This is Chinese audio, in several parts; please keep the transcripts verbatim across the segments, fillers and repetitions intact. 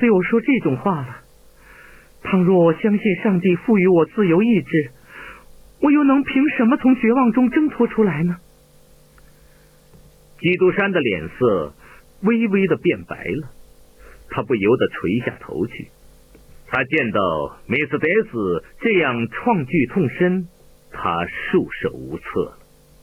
对我说这种话了。倘若我相信上帝赋予我自由意志，我又能凭什么从绝望中挣脱出来呢？ 基督山的脸色微微的变白了，他不由得垂下头去。他见到梅斯德斯这样创剧痛身，他束手无策了。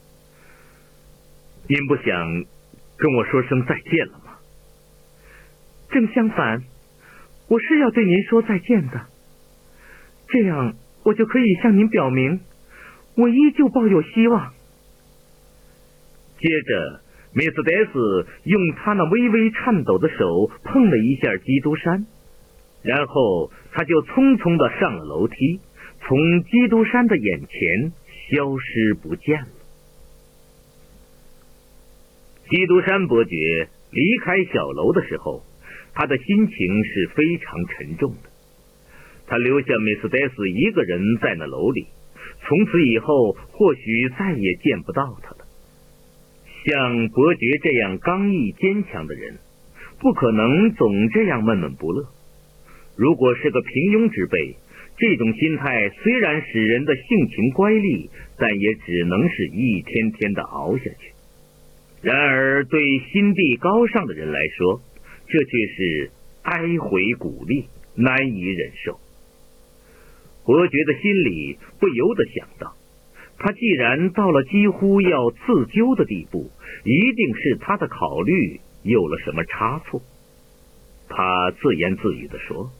您不想跟我说声再见了吗？ 正相反，我是要对您说再见的。这样我就可以向您表明，我依旧抱有希望。 接着梅斯德斯用他那微微颤抖的手碰了一下基督山，然后他就匆匆地上了楼梯，从基督山的眼前消失不见了。基督山伯爵离开小楼的时候，他的心情是非常沉重的。他留下梅斯德斯一个人在那楼里，从此以后或许再也见不到他了。像伯爵这样刚毅坚强的人，不可能总这样闷闷不乐。如果是个平庸之辈，这种心态虽然使人的性情乖戾，但也只能是一天天的熬下去。然而对心地高尚的人来说，这却是哀悔鼓励，难以忍受。伯爵的心里不由得想到，他既然到了几乎要自救的地步，一定是他的考虑有了什么差错。他自言自语地说，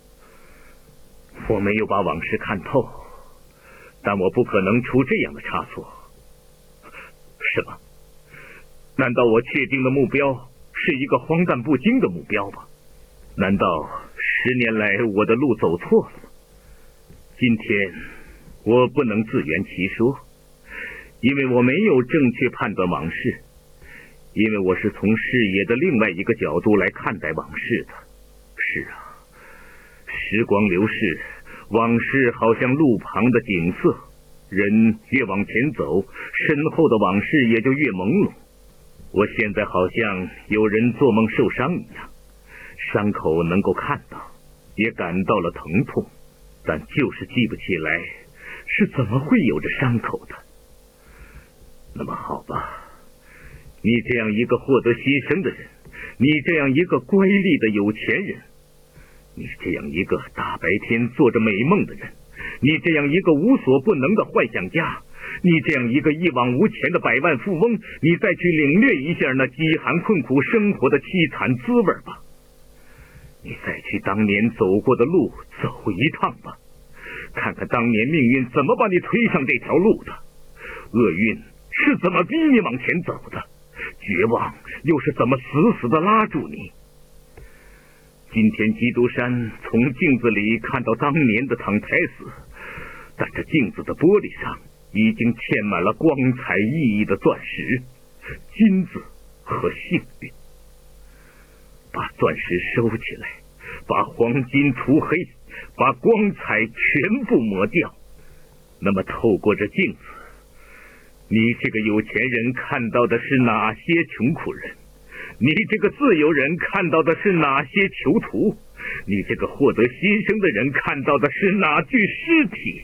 我没有把往事看透，但我不可能出这样的差错。什么？难道我确定的目标是一个荒诞不经的目标吗？难道十年来我的路走错了吗？今天我不能自圆其说，因为我没有正确判断往事，因为我是从视野的另外一个角度来看待往事的。是啊，时光流逝，往事好像路旁的景色，人越往前走，身后的往事也就越朦胧。我现在好像有人做梦受伤一样，伤口能够看到，也感到了疼痛，但就是记不起来是怎么会有着伤口的。那么好吧，你这样一个获得牺牲的人，你这样一个乖戾的有钱人，你这样一个大白天做着美梦的人，你这样一个无所不能的幻想家，你这样一个一往无前的百万富翁，你再去领略一下那饥寒困苦生活的凄惨滋味吧。你再去当年走过的路走一趟吧，看看当年命运怎么把你推上这条路的，厄运是怎么逼你往前走的，绝望又是怎么死死地拉住你。今天基督山从镜子里看到当年的唐泰斯，但这镜子的玻璃上已经嵌满了光彩熠熠的钻石、金子和幸运。把钻石收起来，把黄金涂黑，把光彩全部抹掉，那么透过这镜子，你这个有钱人看到的是哪些穷苦人？你这个自由人看到的是哪些囚徒？你这个获得新生的人看到的是哪具尸体？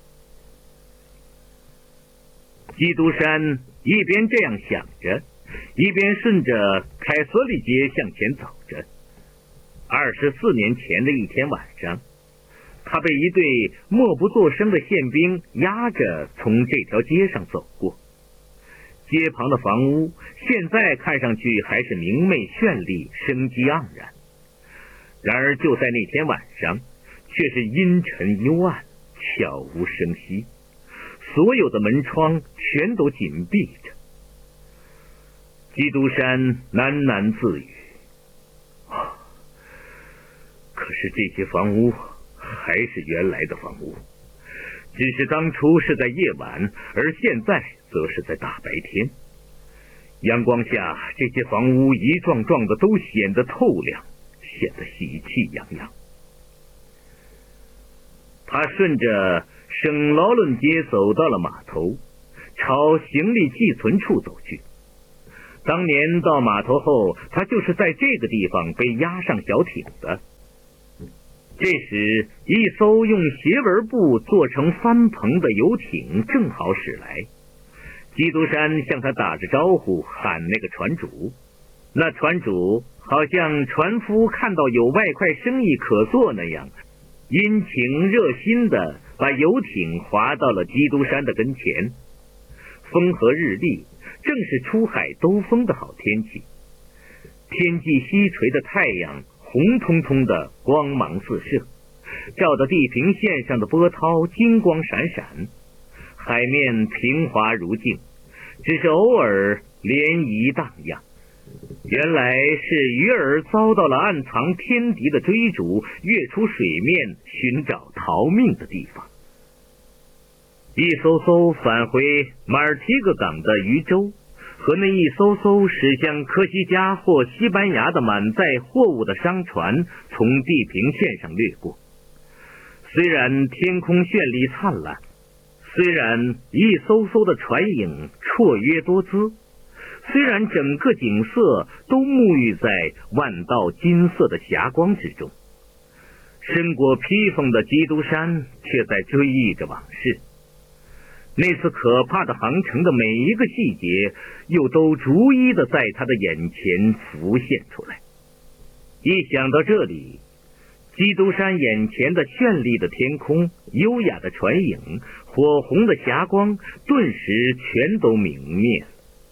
基督山一边这样想着，一边顺着凯瑟利街向前走着。二十四年前的一天晚上，他被一队默不作声的宪兵压着从这条街上走过。街旁的房屋现在看上去还是明媚绚丽，生机盎然。然而就在那天晚上，却是阴沉幽暗，悄无声息，所有的门窗全都紧闭着。基督山喃喃自语，啊，可是这些房屋还是原来的房屋，只是当初是在夜晚，而现在则是在大白天。阳光下，这些房屋一幢幢的都显得透亮，显得喜气洋洋。他顺着圣劳伦街走到了码头，朝行李寄存处走去。当年到码头后，他就是在这个地方被押上小艇的。 这时，一艘用斜纹布做成帆篷的游艇正好驶来。基督山向他打着招呼，喊那个船主。那船主好像船夫看到有外快生意可做那样，殷勤热心地把游艇划到了基督山的跟前。风和日丽，正是出海兜风的好天气。天际西垂的太阳红彤彤的光芒四射，照得地平线上的波涛金光闪闪，海面平滑如镜，只是偶尔涟漪荡漾。原来是鱼儿遭到了暗藏天敌的追逐，跃出水面寻找逃命的地方。一艘艘返回马尔提格港的渔舟和那一艘艘驶向科西嘉或西班牙的满载货物的商船从地平线上掠过。虽然天空绚丽灿烂，虽然一艘艘的船影绰约多姿，虽然整个景色都沐浴在万道金色的霞光之中，身裹披风的基督山却在追忆着往事。那次可怕的航程的每一个细节，又都逐一的在他的眼前浮现出来。一想到这里，基督山眼前的绚丽的天空、优雅的船影、火红的霞光，顿时全都泯灭了。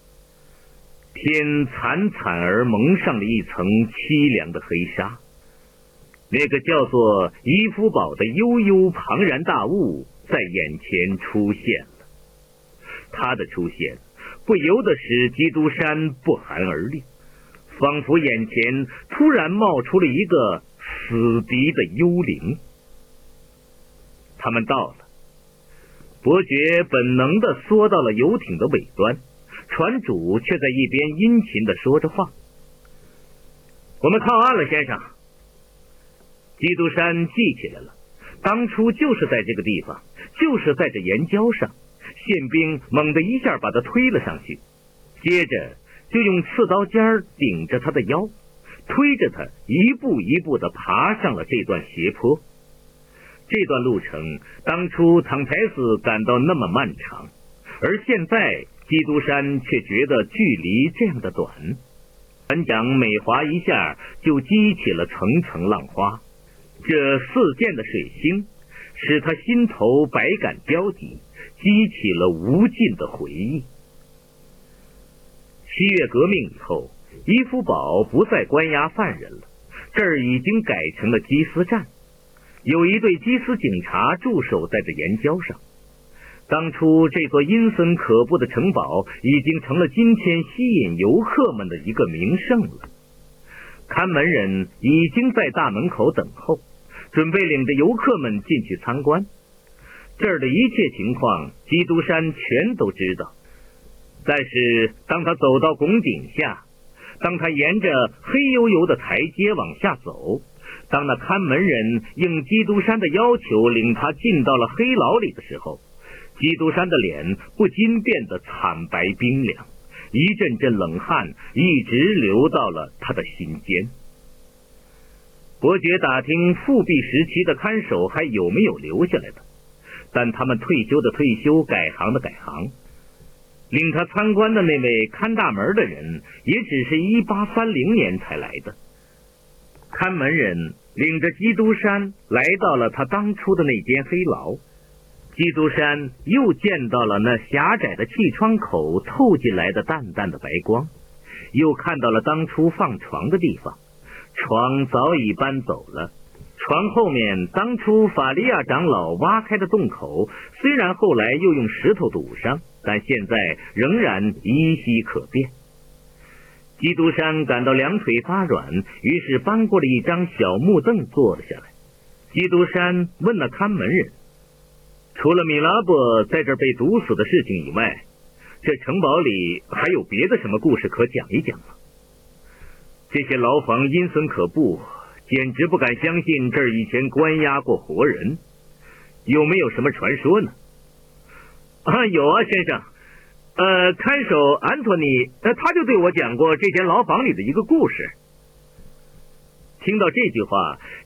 天惨惨而蒙上了一层凄凉的黑纱，那个叫做伊夫堡的悠悠庞然大物在眼前出现了。他的出现不由得使基督山不寒而栗，仿佛眼前突然冒出了一个死敌的幽灵。他们到了，伯爵本能地缩到了游艇的尾端，船主却在一边殷勤地说着话。我们靠岸了，先生。基督山记起来了，当初就是在这个地方，就是在这岩礁上，宪兵猛地一下把他推了上去，接着就用刺刀尖顶着他的腰，推着他一步一步地爬上了这段斜坡。这段路程当初唐台斯感到那么漫长，而现在基督山却觉得距离这样的短。船桨每划一下就激起了层层浪花，这似溅的水星使他心头百感交集，激起了无尽的回忆。七月革命以后，伊夫堡不再关押犯人了，这儿已经改成了缉私站，有一队缉私警察驻守在这岩礁上。当初这座阴森可怖的城堡已经成了今天吸引游客们的一个名胜了。看门人已经在大门口等候，准备领着游客们进去参观。这儿的一切情况基督山全都知道，但是当他走到拱顶下，当他沿着黑油油的台阶往下走，当那看门人应基督山的要求领他进到了黑牢里的时候，基督山的脸不禁变得惨白冰凉，一阵阵冷汗一直流到了他的心间。伯爵打听复辟时期的看守还有没有留下来的，但他们退休的退休，改行的改行。领他参观的那位看大门的人也只是一八三零年才来的。看门人领着基督山来到了他当初的那间黑牢，基督山又见到了那狭窄的气窗口透进来的淡淡的白光，又看到了当初放床的地方，床早已搬走了。床后面当初法利亚长老挖开的洞口，虽然后来又用石头堵上，但现在仍然依稀可辨。基督山感到两腿发软，于是搬过了一张小木凳坐了下来。基督山问那看门人，除了米拉伯在这儿被毒死的事情以外，这城堡里还有别的什么故事可讲一讲吗？这些牢房阴森可怖，简直不敢相信这儿以前关押过活人。有没有什么传说呢？啊，有啊，先生。呃，看守安托尼，呃，他就对我讲过这间牢房里的一个故事。听到这句话，